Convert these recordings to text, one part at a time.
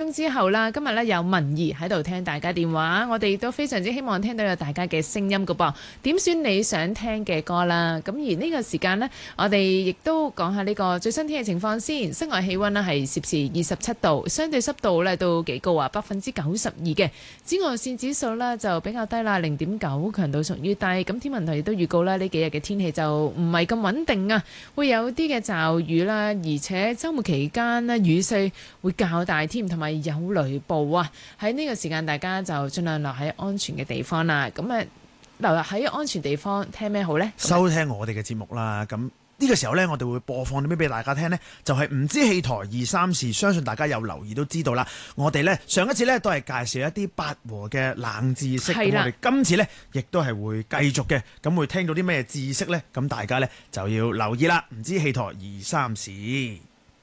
鐘之後啦，今日咧有文儀喺度聽大家電話，我哋都非常之希望聽到有大家嘅聲音噶噃，點選你想聽嘅歌啦。咁而呢個時間呢，我哋亦都講下呢個最新天氣情況先。室外氣溫呢係攝氏27度，相對濕度咧都幾高啊，92%嘅。紫外線指數呢就比較低啦，0.9，強度屬於低。咁天文台亦都預告啦，呢幾日嘅天氣就唔係咁穩定啊，會有啲嘅驟雨啦，而且週末期間呢，雨勢會較大添，同埋有雷暴啊！喺呢個時間，大家就盡量留喺安全嘅地方啦。咁留喺安全地方聽咩好呢？ 收聽我哋嘅節目啦。咁呢個時候呢，我哋會播放啲咩俾大家聽呢？就係唔知戲台234事，相信大家有留意都知道啦。我哋呢，上一次呢都係介紹一啲八和嘅冷知識，咁我哋今次呢亦都係會繼續嘅。咁會聽到啲咩知識呢？咁大家呢就要留意啦。唔知戲台234事。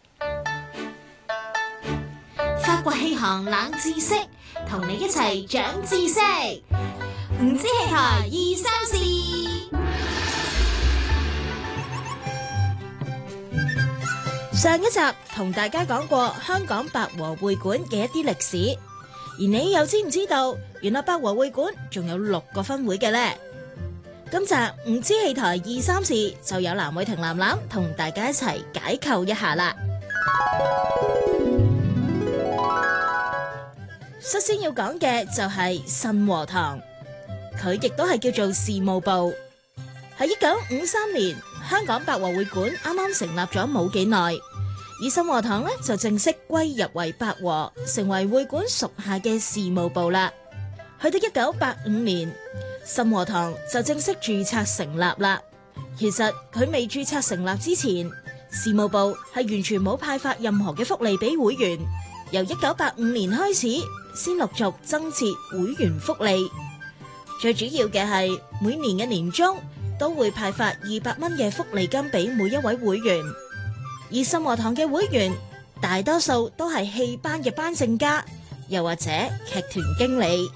法國氣象冷知識，同你一齊長知識。唔知戲台234事。上一集同大家講過香港八和會館嘅一啲歷史，而你又知唔知道原來八和會館仲有6個分會嘅呢？今集唔知戲台234事就有藍偉霆藍藍同大家一齊解構一下啦。首先要講嘅就係信和堂，佢亦都係叫做事務部。喺1953年，香港八和會館啱啱成立咗冇幾耐，而信和堂呢就正式歸入為八和，成為會館屬下嘅事務部啦。去到1985年，信和堂就正式註冊成立啦。其實佢未註冊成立之前，事務部係完全冇派發任何嘅福利俾會員。由1985年開始，先陸續增設會員福利。最主要嘅係每年嘅年終都會派發200蚊嘅福利金俾每一位會員。而信和堂嘅會員大多數都係戲班嘅班政家，又或者劇團經理。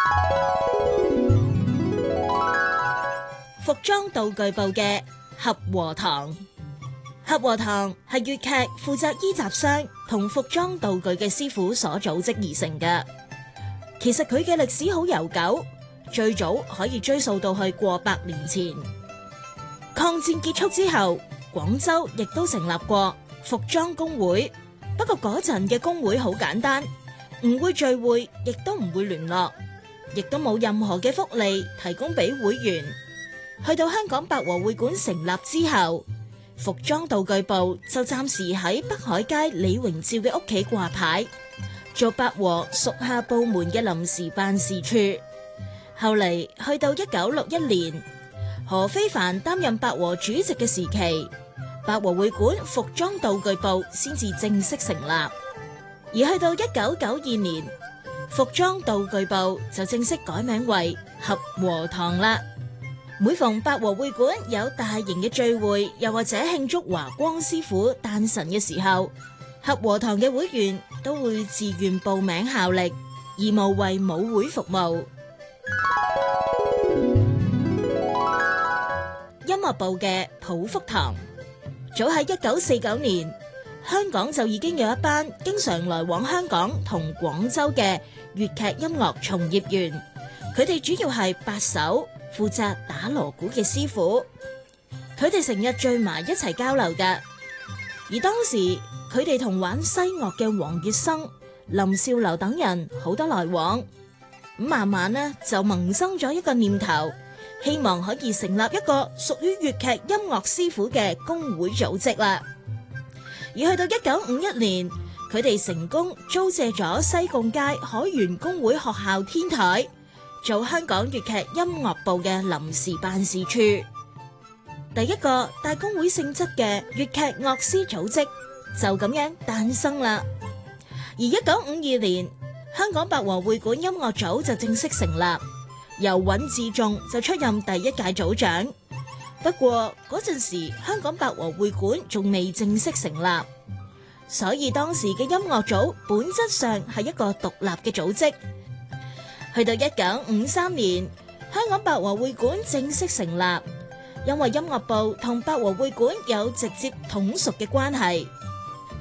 服裝道具部嘅合和堂，合和堂係粵劇負責衣集商同服裝道具嘅師傅所組織而成嘅。其實佢嘅歷史好悠久，最早可以追溯到去過百年前。抗戰結束之後，廣州亦都成立過服裝工會，不過嗰陣嘅工會好簡單，唔會聚會，亦都唔會聯絡，亦都冇任何嘅福利提供俾會員。去到香港八和會館成立之後，服裝道具部就暫時喺北海街李榮照嘅屋企掛牌，做八和屬下部門嘅臨時辦事處。後嚟去到1961年，何非凡擔任八和主席嘅時期，八和會館服裝道具部先至正式成立。而去到1992年，服裝道具部就正式改名為合和堂啦。每逢八和會館有大型嘅聚會，又或者慶祝華光師傅誕辰嘅時候，合和堂嘅會員都會自願報名效力，義務為舞會服務。音樂部嘅普福堂，早喺1949年，香港就已經有一班經常來往香港同廣州嘅粵劇音樂從業員，佢哋主要係八手，負責打鑼鼓嘅師傅，佢哋成日聚埋一齊交流㗎。而當時佢哋同玩西樂嘅黃月生、林少樓等人好多來往，咁慢慢呢就萌生咗一個念頭，希望可以成立一個屬於粵劇音樂師傅嘅工會組織啦。而去到1951年，佢哋成功租借咗西貢街海員工會學校天台，做香港粵劇音樂部嘅臨時辦事處，第一個帶工會性質嘅粵劇樂師組織就咁樣誕生啦。而1952年，香港八和會館音樂組就正式成立，由尹志仲就出任第一屆組長。不過嗰陣時，香港八和會館仲未正式成立，所以當時嘅音樂組本質上係一個獨立嘅組織。去到1953年，香港八和會館正式成立，因為音樂部同八和會館有直接統屬嘅關係，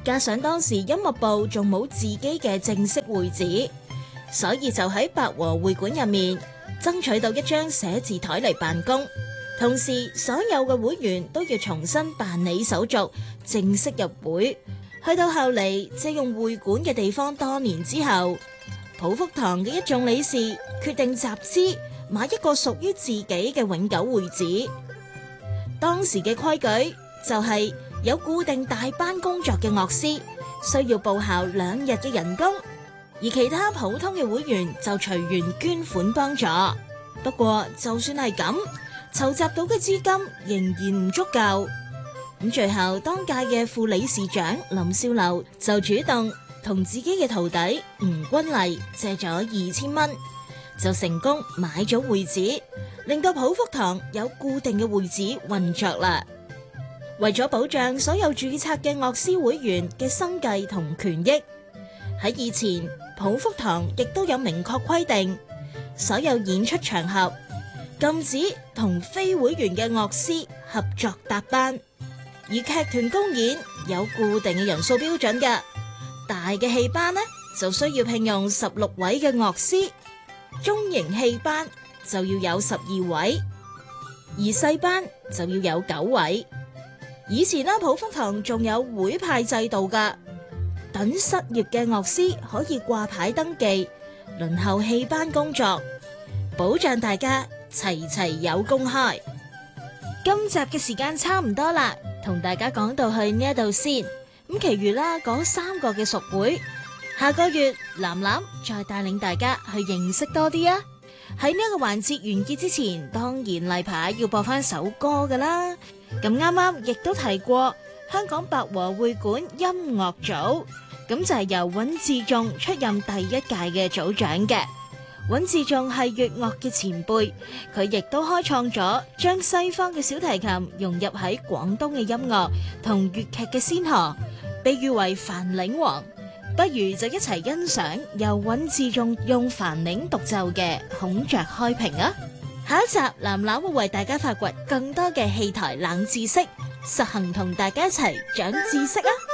加上當時音樂部仲冇自己嘅正式會址，所以就喺百和會館入面爭取到一張寫字台嚟辦公。同時，所有嘅會員都要重新辦理手續，正式入會。去到後嚟，借用會館嘅地方多年之後，普福堂嘅一眾理事決定集資買一個屬於自己嘅永久會址。當時嘅規矩就係有固定大班工作嘅樂師需要報效2日嘅人工，而其他普通嘅會員就隨緣捐款幫助。不過，就算係咁，籌集到嘅資金仍然唔足夠。咁最後，當屆嘅副理事長林少樓就主動同自己嘅徒弟吳君麗借咗2000蚊，就成功買咗會址，令到普福堂有固定嘅會址運作啦。為咗保障所有註冊嘅樂師會員嘅生計同權益，喺以前普福堂亦都有明確規定，所有演出場合禁止同非會員嘅樂師合作搭班，而劇團公演有固定嘅人數標準嘅，大嘅戲班呢就需要聘用16位嘅樂師，中型戲班就要有12位，而細班就要有9位。以前啦，普福堂仲有會派制度噶，等失業嘅樂師可以掛牌登記，輪候戲班工作，保障大家齊齊有工開。今集嘅時間差唔多啦，同大家講到去呢一度先。咁其餘啦，嗰3個嘅屬會，下個月藍藍再帶領大家去認識多啲啊！喺呢一個環節完結之前，當然例牌要播翻首歌噶啦。咁啱啱亦都提過香港百和會館音樂組，咁就係由尹志仲出任第1屆嘅組長嘅。尹志仲係粵樂嘅前輩，佢亦都開創咗將西方嘅小提琴融入喺廣東嘅音樂同粵劇嘅先河，被譽為梵鈴王。不如就一齊欣賞由尹志仲用梵鈴獨奏嘅《孔雀開屏》啊！下一集藍藍會為大家發掘更多嘅戲台冷知識，實行同大家一齊長知識啊！